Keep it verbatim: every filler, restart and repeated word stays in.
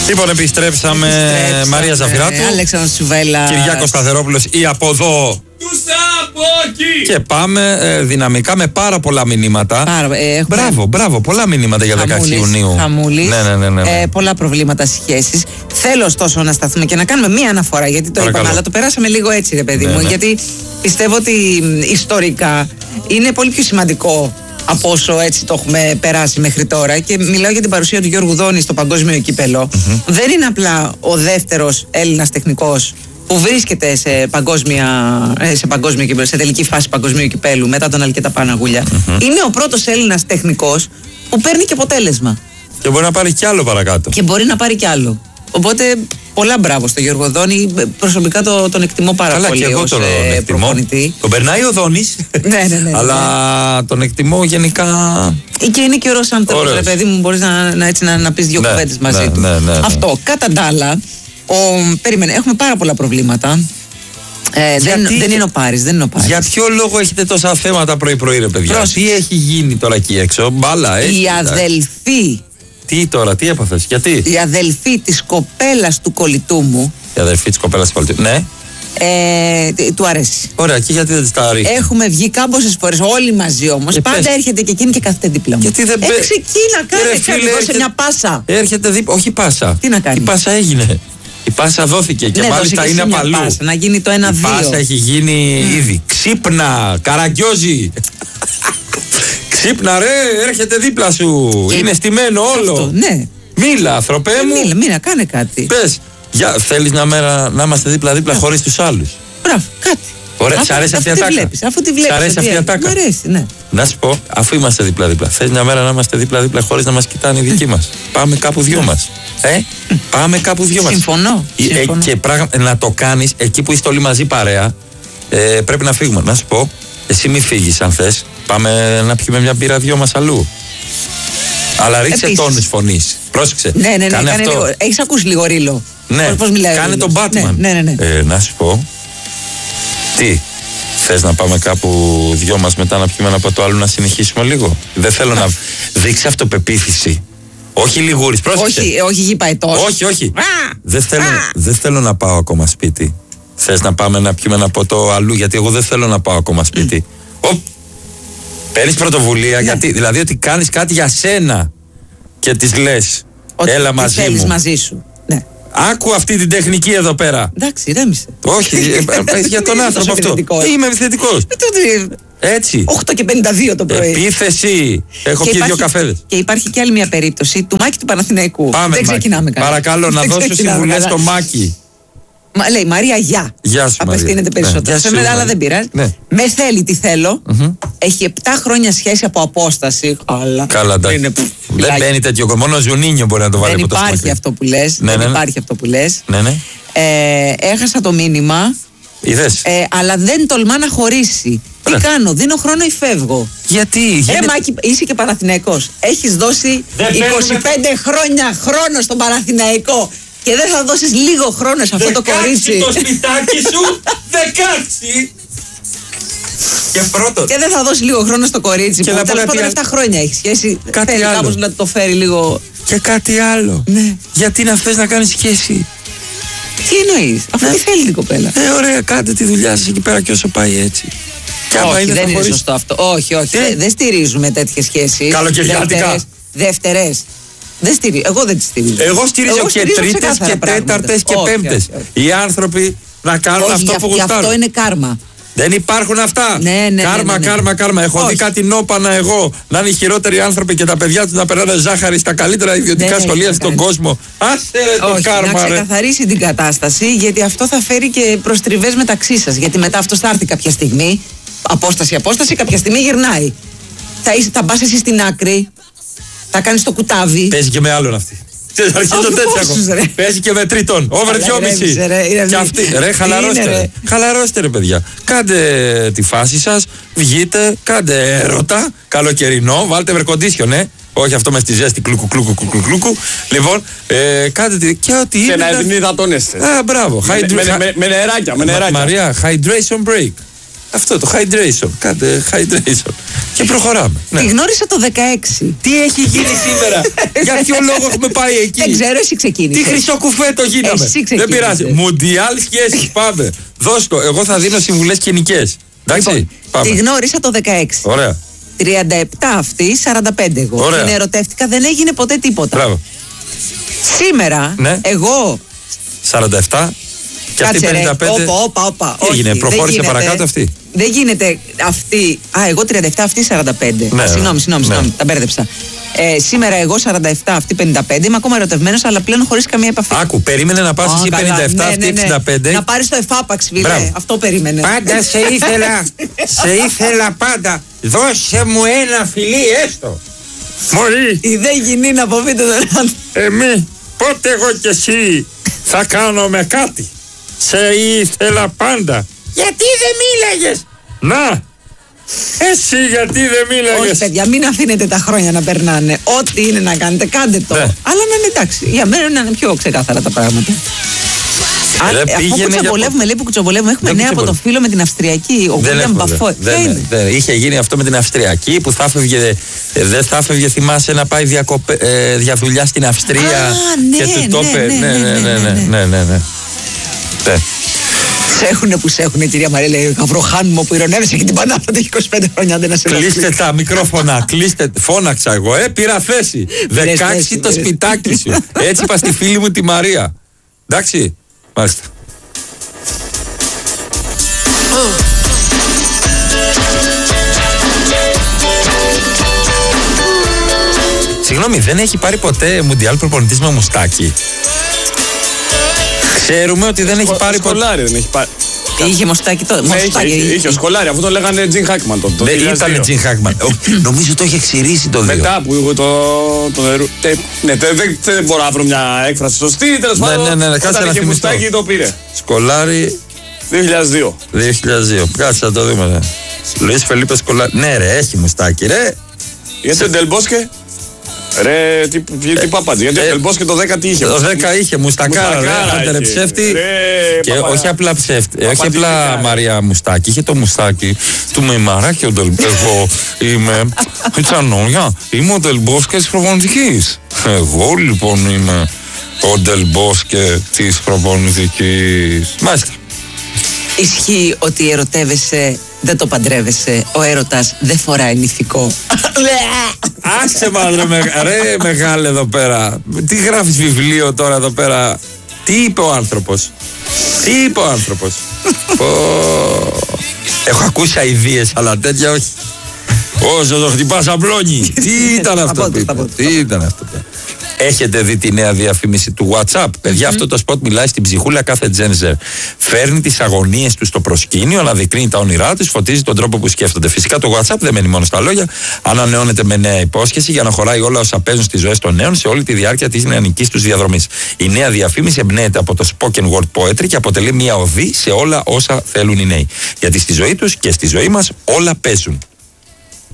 Λοιπόν, επιστρέψαμε. επιστρέψαμε. Μαρία Ζαφυράτου, Αλέξανδρος Τσουβέλλας, Κυριάκος Σταθερόπουλος ή από εδώ. Και πάμε ε, δυναμικά με πάρα πολλά μηνύματα. Πάρα, ε, έχουμε... Μπράβο, μπράβο, πολλά μηνύματα για Χαμούλης, δεκαέξι Ιουνίου. Χαμούλης, ναι, ναι, ναι, ναι, ναι. Ε, πολλά προβλήματα σχέσεις. Θέλω ωστόσο να σταθούμε και να κάνουμε μία αναφορά, γιατί το Παρακαλώ. είπαμε, αλλά το περάσαμε λίγο έτσι, ρε παιδί ναι, μου. ναι. Γιατί πιστεύω ότι ιστορικά είναι πολύ πιο σημαντικό από όσο έτσι το έχουμε περάσει μέχρι τώρα. Και μιλάω για την παρουσία του Γιώργου Δόνη στο παγκόσμιο κύπελο. Mm-hmm. Δεν είναι απλά ο δεύτερος Έλληνας τεχνικός που βρίσκεται σε παγκόσμια, σε παγκόσμιο κύπελο, σε τελική φάση παγκοσμίου κυπέλου μετά τον Αλκέτα Παναγούλια. Mm-hmm. Είναι ο πρώτος Έλληνας τεχνικός που παίρνει και αποτέλεσμα. Και μπορεί να πάρει κι άλλο παρακάτω. Και μπορεί να πάρει κι άλλο. Οπότε πολλά μπράβο στο Γιώργο Δόνη. Προσωπικά το, τον εκτιμώ πάρα Καλά, πολύ. Και εγώ ως, τον ε, εκτιμώ. προπονητή. Τον περνάει ο Δόνης. ναι, ναι, ναι, ναι. Αλλά τον εκτιμώ γενικά. Και είναι και ωραίος άνθρωπος, ρε παιδί μου. Μπορείς να, να, έτσι, να, να πεις δύο ναι, κουβέντες μαζί ναι, του. Ναι, ναι, ναι. Αυτό. Κατά τα άλλα, ο, περίμενε, έχουμε πάρα πολλά προβλήματα. Ε, δεν, δεν είναι ο Πάρης, δεν είναι ο Πάρης. Για ποιο λόγο έχετε τόσα θέματα πρωί-πρωί, ρε παιδιά? Πρόσεξε. Τι έχει γίνει τώρα εκεί έξω? Μπάλα, έχει. Η αδελφή. Τι τώρα, τι έπαθες, γιατί? Η αδελφή της κοπέλας του κολλητού μου. Η αδελφή της κοπέλας του κολλητού. Ναι. Ε, του αρέσει. Ωραία, και γιατί δεν της τα ρίχνει? Έχουμε βγει κάμποσες φορές, όλοι μαζί όμως. Ε, πάντα πες. έρχεται και εκείνη και κάθεται δίπλα μου. Γιατί δεν ε, πε- ξεκίνα, κάνε Ρε, κάτι, φίλε, δώσε έρχεται- μια πάσα. Έρχεται δίπλα, όχι πάσα. Τι να κάνει? Η πάσα έγινε. Η πάσα δώθηκε και Ναι, μάλιστα δώσε και είναι εσύ μια απαλού. πάσα, να γίνει το ένα Η δύο. πάσα έχει γίνει mm. ήδη. Ξύπνα, καραγκιόζη. Ξύπνα, ρε, έρχεται δίπλα σου. Και είναι στημένο όλο. Αυτό, ναι. Μίλα, ανθρωπέ Ε, μου. Μίλα, μίλα, κάνε κάτι. Πες, για, θέλεις μια μέρα να είμαστε δίπλα-δίπλα χωρίς τους άλλους? Μπράβο, κάτι. Ωραία, Αφού- σ' αρέσει αυτή η αφού τη ατάκα? βλέπεις, αφού τη βλέπεις. Σ' αρέσει ότι αυτή η έχει. ατάκα? Μ' αρέσει, ναι. Να σου πω, αφού είμαστε δίπλα-δίπλα, θες μια μέρα να είμαστε δίπλα-δίπλα χωρίς να μας κοιτάνε οι δικοί μας? Πάμε κάπου δυο μας. Ε, πάμε κάπου δυο μας. Συμφωνώ. Ε, συμφωνώ. και πράγμα, να το κάνεις εκεί που είστε όλοι μαζί παρέα. Ε, πρέπει να φύγουμε. Να σου πω, εσύ μη φύγεις αν θες. Πάμε να πιούμε μια μπύρα δυο μας αλλού. Αλλά ρίξε Επίσης. τόνους φωνής. Πρόσεξε. Ναι, ναι, ναι. Κάνε Κάνε αυτό. λίγο. Έχεις ακούσει λίγο ρίλο? Ναι, Πώς, πώς μιλάει ο κάνε Ρίλος? τον Batman. Ναι, ναι, ναι. Ε, να σου πω. Τι, θες να πάμε κάπου δυο μας μετά να πιούμε ένα ποτό άλλο να συνεχίσουμε λίγο? Δεν θέλω να δείξει αυτοπεποίθηση. Όχι λιγούρις, πρόσεξε. Όχι, όχι γηπαετός. Όχι, όχι. Α! Δεν θέλω, Α! δεν θέλω να πάω ακόμα σπίτι. Θες να πάμε να πιούμε ένα ποτό αλλού? Γιατί εγώ δεν θέλω να πάω ακόμα σπίτι. Οπ! Παίρνεις πρωτοβουλία, Ναι. γιατί, δηλαδή ότι κάνεις κάτι για σένα και της λες Ότι έλα τι μαζί θέλεις μου. μαζί σου. Ναι. Άκου αυτή την τεχνική εδώ πέρα. Εντάξει, ρέμισε. Όχι, ε, ε, για τον Είσαι άνθρωπο τόσο αυτό. επιθετικός. Είμαι επιθετικός. Ε, τότε, Έτσι. οκτώ και πενήντα δύο το πρωί. Επίθεση. Έχω Και πιει δύο υπάρχει- καφέδες. Και υπάρχει και άλλη μια περίπτωση του Μάκη του Παναθηναϊκού. Πάμε, Δεν Μάκη. ξεκινάμε καλά. Παρακαλώ να Δεν δώσω ξεκινάμε συμβουλές καλά. στο Μάκη. Μα, λέει Μαρία, γεια. Γεια σου, Μαρία. Απευθύνεται Ναι, περισσότερο. γεια Σε σου, μένα, αλλά Μαρία. δεν πειράζει. Ναι. Με θέλει, τι θέλω. Έχει επτά χρόνια σχέση από απόσταση. Αλλά. Καλά, εντάξει. Είναι, πφ, Δεν φυλάκι. μπαίνει τέτοιο κομμάτι. Μόνο ο Ζουνίνιο μπορεί να το βάλει Δεν από το υπάρχει μακριά. αυτό που λες. Ναι, Δεν ναι, ναι. υπάρχει αυτό που λες. Ναι, ναι. Ε, έχασα το μήνυμα. Είδες. Ε, αλλά δεν τολμά να χωρίσει. Τι Ωραία. κάνω, δίνω χρόνο ή φεύγω? Γιατί Ε, γίνεται- Μάκη, είσαι και Παναθηναϊκός. Έχεις δώσει Δεν είκοσι πέντε χρόνια χρόνο στον Παναθηναϊκό και δεν θα δώσεις λίγο χρόνο σε αυτό το κορίτσι. το σπιτάκι σου, δεκάξι. Και πρώτο. Και δεν θα δώσει λίγο χρόνο στο κορίτσι Και που να πω τέλος κάτι πάντων άλλο. επτά χρόνια έχει σχέση. Κάτι Θέλει άλλο. κάπως να το φέρει λίγο. Και κάτι άλλο. Ναι. Γιατί να θες να κάνεις σχέση? Τι εννοείς, αφού Ναι. τι θέλει την κοπέλα. Ε, ωραία, κάντε τη δουλειά σας εκεί πέρα και όσο πάει έτσι. Και άμα Όχι, είναι, δεν θα είναι χωρίς- σωστό αυτό. Όχι, όχι. Τι? Δεν δεν στηρίζουμε τέτοιες σχέσεις. Καλοκαιριάτικα. Δεύτερες- Δεύτερες. Δεν στηρίζω. Εγώ δεν τις στηρίζω. Εγώ στηρίζω και στηρίζω τρίτες ξεκάθαρα και πράγματα. τέταρτες και Όχι, πέμπτες. όχι, όχι. Οι άνθρωποι να κάνουν Όχι, αυτό γι' που γι' αυτό γουστάρουν. είναι κάρμα. Δεν υπάρχουν αυτά. Ναι, ναι, ναι, κάρμα, ναι, ναι. κάρμα, κάρμα. Έχω Όχι. δει κάτι νόπανα εγώ να είναι οι χειρότεροι άνθρωποι και τα παιδιά του να περνάνε ζάχαρη στα καλύτερα ιδιωτικά Δεν σχολεία έχει στον να κόσμο. Άσε ρε το Όχι, κάρμα, να ρε. ξεκαθαρίσει την κατάσταση, γιατί αυτό θα φέρει και προστριβές μεταξύ σας. Γιατί μετά αυτό θα έρθει κάποια στιγμή, απόσταση, απόσταση, κάποια στιγμή γυρνάει. Θα, είσαι, θα πας εσύ στην άκρη, θα κάνεις το κουτάβι. Παίζει και με άλλον αυτή. Ξέρεις, αρχίζω Αφού τέτοια πόσους, ακόμα. ρε. Παίζει και με τρίτον. Over Καλά, δυόμιση. ηρέμησε, ρε, ηρέμησε. Και αυτή. Τι Ρε, χαλαρώστε. είναι, ρε. ρε. Χαλαρώστε, ρε, παιδιά. Κάντε τη φάση σας. Βγείτε. Κάντε έρωτα. Καλοκαιρινό. Βάλτε air condition, ε. Όχι αυτό με στη ζέστη κλουκου κλουκου κλουκου κλουκου. Λοιπόν, ε, κάντε τη. Και ό,τι Και είναι. να να- υδατώνεστε. Α, μπράβο. Με, Hydra- με, με, με νεράκια, με Μα- νεράκια. Μαρία, hydration break. Αυτό το hydration. Κάντε hydration. Και προχωράμε. Ναι. Τη γνώρισα το δεκαέξι. Τι έχει γίνει σήμερα? Για ποιο λόγο έχουμε πάει εκεί? Δεν ξέρω, εσύ ξεκίνησες. Τι χρυσό κουφέτο γίναμε? Εσύ Δεν πειράζει. Μουντιάλ σχέσεις. Πάμε. Δώσ' το. Εγώ θα δίνω συμβουλές κοινικές. Εντάξει. Λοιπόν, πάμε. Τη γνώρισα το δεκαέξι. Ωραία. τριάντα επτά αυτή, σαράντα πέντε εγώ. Ωραία. Την ερωτεύτηκα, δεν έγινε ποτέ τίποτα. Μπράβο. Σήμερα, ναι. εγώ. σαράντα επτά. Και αυτή πενήντα πέντε. Όπα, όπα, όπα. Τι έγινε, προχώρησε παρακάτω αυτή? Δεν γίνεται αυτή. Α, εγώ τριάντα επτά, αυτή σαράντα πέντε. Ναι, συγγνώμη, συγγνώμη, ναι. τα μπέρδεψα. Ε, σήμερα εγώ σαράντα επτά, αυτή πενήντα πέντε. Είμαι ακόμα ερωτευμένος, αλλά πλέον χωρίς καμία επαφή. Άκου, περίμενε να πας εσύ πενήντα επτά, ναι, αυτή ναι, ναι. εξήντα πέντε. Να πάρεις το εφάπαξ, φίλε. Αυτό περίμενε. Πάντα σε ήθελα. Σε ήθελα πάντα. Δώσε μου ένα φιλί έστω. Μωρή, Η δε γυνή να αποβείτε τον άνθρωπο. εμείς, πότε εγώ και εσύ θα κάνουμε κάτι? Σε ήθελα πάντα. Γιατί δεν μίλαγες? Να, εσύ γιατί δεν Όχι, μίλαγες? παιδιά, μην αφήνετε τα χρόνια να περνάνε. Ό,τι είναι να κάνετε, κάντε το. Ναι. Αλλά να είναι εντάξει. Για μένα να είναι πιο ξεκάθαρα τα πράγματα. Αν, δεν αφού πήγαινε κουτσομπολεύουμε, για- λέει που κουτσομπολεύουμε, έχουμε Δεν νέα από το κουτσομπολεύουμε. φίλο με την Αυστριακή, ο Δεν Βίλιαμ έχουμε, Μπαφό. δεν, Ποια δεν, είναι? δεν. Είχε γίνει αυτό με την Αυστριακή που θα έφευγε, ε, δεν θα έφευγε, θυμάσαι, να πάει διακοπε, ε, διαδουλειά στην Αυστρία. Α, ναι, και του το ναι, είπε. ναι, Ναι, ναι, ναι, ναι, ναι, ναι, ναι. Ναι. Σε έχουνε που σε έχουνε, κυρία Μαρία, λέει Γαβροχάνμο που ηρωνεύεσαι και την πανάπα του είκοσι πέντε χρόνια δεν να σε Κλείστε τα μικρόφωνα, κλείστε. Φώναξα εγώ, ε, πήρα θέση. δεκαέξι θέση, το πήρες. σπιτάκι σου. Έτσι είπα στη φίλη μου τη Μαρία. Εντάξει, μάλιστα. Συγγνώμη, δεν έχει πάρει ποτέ μουντιάλ προπονητής με μουστάκι? Ξέρουμε ότι δεν έχει πάρει ποτέ. Σκολάρι δεν έχει πάρει. Είχε μοστάκι τότε. Ναι, είχε, Μοστάκι, είχε, είχε ο Σκολάρι, αυτό το λέγανε Τζιν Χάκμαν το, το Δεν δύο χιλιάδες δύο. ήταν Τζιν Χάκμαν. Νομίζω το είχε ξηρίσει το δύο. Μετά που εγώ το. το νερού. τε- Ναι, τε- δεν δεν μπορώ να βρω μια έκφραση σωστή. Τέλος Ναι, πάντων, ναι, ναι, ναι, κάτσε όταν να είχε θυμηθώ. μουστάκι το πήρε. Σκολάρι δύο χιλιάδες δύο. δύο χιλιάδες δύο. Κάτσε να το δούμε. Ναι. Λουίς Φελίπε Σκολάρι. Ναι, ρε, έχει μουστάκι, ρε. Γιατί ο Ντελμπόσκε. Ρε, τι, τι, τι παπάτζι. Γιατί ο ε, Ντελμπόσκε το δέκα τι είχε. Το δέκα είχε μουστακάρα, ρε. Μουστακάρα Άντε, ρε, είχε. ψεύτη. Ρε, Και παπα- όχι απλά ψεύτη. Όχι παπαντικά, απλά ρε. Μαρία μουστάκι. Είχε το μουστάκι του Μεϊμαράκη ο Ντελμπόσκε. Εγώ είμαι. Τσανόγια. Είμαι ο Ντελμπόσκε τη προπονητική. Εγώ λοιπόν είμαι ο Ντελμπόσκε τη προπονητική. Μάλιστα. Ισχύει ότι ερωτεύεσαι, δεν το παντρεύεσαι. Ο έρωτας δεν φοράει νηφικό. Άσε μας ρε, με, ρε μεγάλε εδώ πέρα. Τι γράφεις βιβλίο τώρα εδώ πέρα? Τι είπε ο άνθρωπος? Τι είπε ο άνθρωπος? Πω. Έχω ακούσει αηδίες αλλά τέτοια όχι. Όσο το χτυπάς απλώνει. Τι ήταν αυτό Από που το, είπε? από το. Τι ήταν αυτό? Έχετε δει τη νέα διαφήμιση του WhatsApp? Παιδιά, αυτό το spot μιλάει στην ψυχούλα κάθε τζένζερ. Φέρνει τις αγωνίες του στο προσκήνιο, αναδεικνύει τα όνειρά του, φωτίζει τον τρόπο που σκέφτονται. Φυσικά το WhatsApp δεν μένει μόνο στα λόγια. Ανανεώνεται με νέα υπόσχεση για να χωράει όλα όσα παίζουν στις ζωές των νέων σε όλη τη διάρκεια της νεανικής τους διαδρομής. Η νέα διαφήμιση εμπνέεται από το spoken word poetry και αποτελεί μια οδή σε όλα όσα θέλουν οι νέοι. Γιατί στη ζωή τους και στη ζωή μας όλα παίζουν.